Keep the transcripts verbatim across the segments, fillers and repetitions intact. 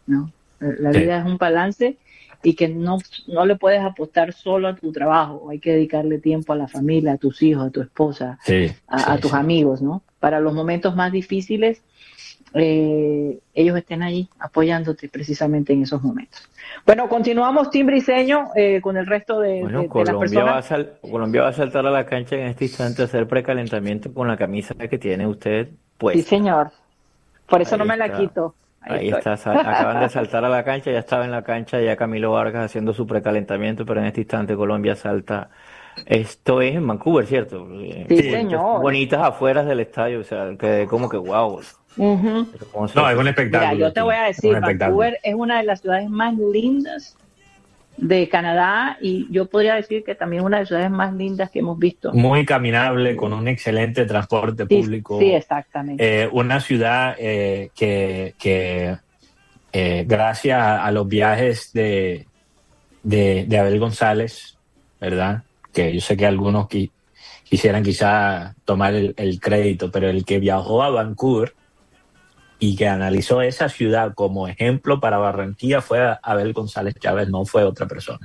¿no? La vida sí. es un balance y que no, no le puedes apostar solo a tu trabajo, hay que dedicarle tiempo a la familia, a tus hijos, a tu esposa, sí, a, sí, a tus sí. amigos, ¿no? Para los momentos más difíciles, eh, ellos estén ahí apoyándote precisamente en esos momentos. Bueno, continuamos, Team Briseño, eh, con el resto de, Bueno, de, de Colombia las personas. va a sal, Colombia va a saltar a la cancha en este instante a hacer precalentamiento con la camisa que tiene usted Sí, puesta. señor. Por eso Ahí no me la está. quito. Ahí Ahí estoy. está, sal, acaban de saltar a la cancha, ya estaba en la cancha ya Camilo Vargas haciendo su precalentamiento, pero en este instante Colombia salta. Esto es en Vancouver, ¿cierto? Sí, Sí. Bonitas, señor. bonitas afueras del estadio, o sea, que como que wow. Uh-huh. No, es un Mira, espectáculo. yo te Tío. voy a Es un decir, espectáculo. Vancouver es una de las ciudades más lindas de Canadá y yo podría decir que también una de las ciudades más lindas que hemos visto. Muy caminable, con un excelente transporte Sí, público. sí, exactamente. Eh, una ciudad eh, que, que eh, gracias a, a los viajes de, de, de Abel González, ¿verdad? Que yo sé que algunos qui, quisieran quizá tomar el, el crédito, pero el que viajó a Vancouver y que analizó esa ciudad como ejemplo para Barranquilla fue Abel González Chávez, no fue otra persona.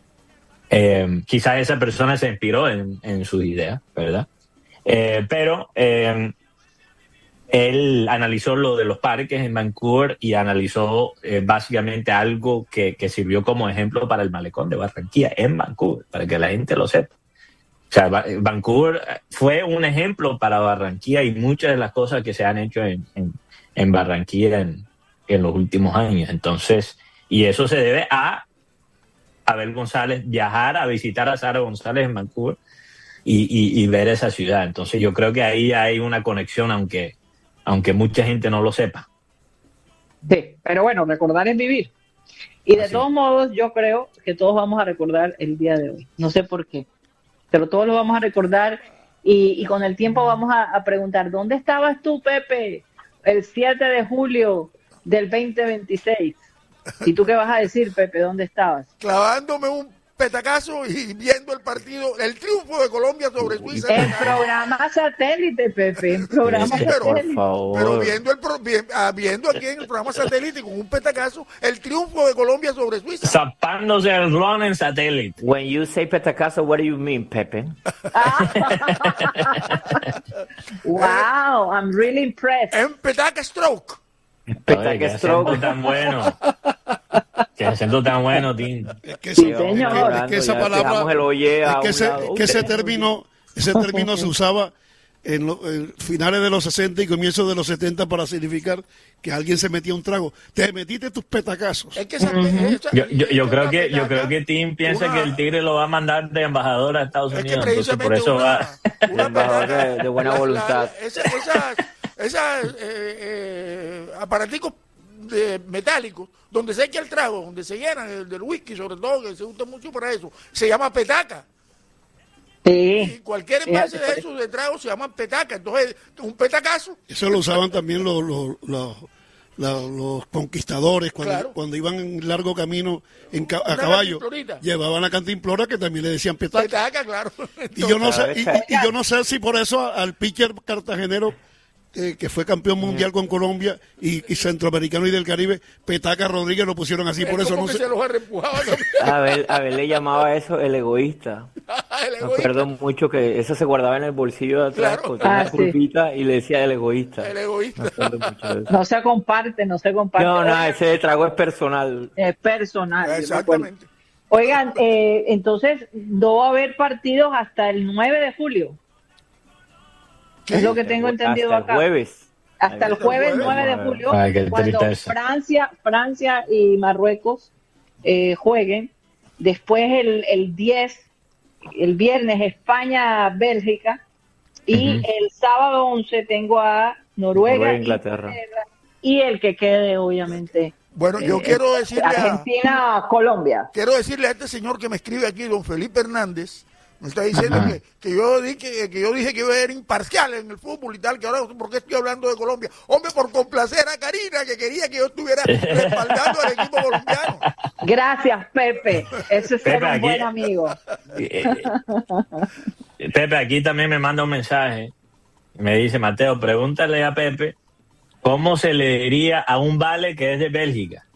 Eh, quizás esa persona se inspiró en, en sus ideas, ¿verdad? Eh, pero eh, él analizó lo de los parques en Vancouver y analizó eh, básicamente algo que, que sirvió como ejemplo para el malecón de Barranquilla en Vancouver, para que la gente lo sepa. O sea, Vancouver fue un ejemplo para Barranquilla y muchas de las cosas que se han hecho en, en, en Barranquilla en, en los últimos años. Entonces, y eso se debe a Abel González viajar a visitar a Sara González en Vancouver y, y, y ver esa ciudad. Entonces yo creo que ahí hay una conexión, aunque, aunque mucha gente no lo sepa. Sí, pero bueno, recordar es vivir. Y de Así. todos modos, yo creo que todos vamos a recordar el día de hoy. No sé por qué, pero todos lo vamos a recordar y, y con el tiempo vamos a, a preguntar, ¿dónde estabas tú, Pepe, el siete de julio del veinte veintiséis? ¿Y tú qué vas a decir, Pepe? ¿Dónde estabas? Clavándome un petacazo y viendo el partido, el triunfo de Colombia sobre Suiza. En programa satélite, Pepe, en programa Sí, satélite. por favor. Pero viendo, el pro, viendo aquí en el programa satélite con un petacazo, el triunfo de Colombia sobre Suiza. Zapándose el ron en satélite. When you say petacazo, what do you mean, Pepe? Wow, I'm really impressed. En petaca stroke. Petaca qué stroke. acento tan bueno. Qué acento tan bueno, Tim. Es que, Sí, esa, señor. es que esa Ya palabra, dejamos el oye a es que, un ese, lado. que ese término, ese término se usaba en, lo, en finales de los sesenta y comienzos de los setenta para significar que alguien se metía un trago. Te metiste tus petacazos. Es que esa, esa, Yo, yo, yo creo que yo petaca, creo que Tim piensa una, que el Tigre lo va a mandar de embajador a Estados es Unidos, que entonces por eso una, va. una Embajador petaca, de, de buena la, voluntad. La, esa, esas esas eh, eh, aparaticos de metálicos donde se echa el trago, donde se llenan el del whisky, sobre todo, que se usa mucho para eso, se llama petaca. Sí. Y cualquier envase de esos de trago se llama petaca. Entonces, un petacazo. Eso lo usaban también los, los, los, los, los conquistadores cuando, Claro. cuando iban en largo camino en ca a Una caballo. cantimplorita. Llevaban la cantimplora que también le decían petaca. Petaca, claro. Y yo no sé, Entonces, y, y yo no sé si por eso al pitcher cartagenero eh, que fue campeón mundial con Colombia y, y centroamericano y del Caribe, Petaca Rodríguez lo pusieron así, por es eso como no que sé. se los arrempujaban. A ver, a ver, le llamaba eso el egoísta. El Me egoísta. acuerdo mucho que eso se guardaba en el bolsillo de atrás Claro. con Ah, una sí. curvita y le decía el egoísta. El egoísta. Me acuerdo mucho de eso. No se comparte, no se comparte. No, no, Oigan, ese trago es personal. es personal. yo me acuerdo. Exactamente. Oigan, eh, entonces no va a haber partidos hasta el nueve de julio. Es lo que tengo entendido Hasta acá. el jueves. Hasta el jueves jueves, nueve de nueve. julio, Ay, qué cuando tristeza. Francia, Francia y Marruecos eh, jueguen. Después el, el diez, el viernes España, Bélgica. Y Ujú. el sábado once tengo a Noruega, Noruega, Inglaterra. Y el que quede, obviamente, Bueno, yo eh, quiero decirle a, Argentina, Colombia. quiero decirle a este señor que me escribe aquí, don Felipe Hernández, me está diciendo Ajá. que, que yo dije que, que yo dije que iba a ser imparcial en el fútbol y tal, que ahora, ¿por qué estoy hablando de Colombia? Hombre, por complacer a Karina, que quería que yo estuviera respaldando al equipo colombiano. Gracias, Pepe. Ese es ser Pepe, un aquí- buen amigo. Eh, eh, Pepe, aquí también me manda un mensaje. Me dice, Mateo, pregúntale a Pepe cómo se le diría a un vale que es de Bélgica.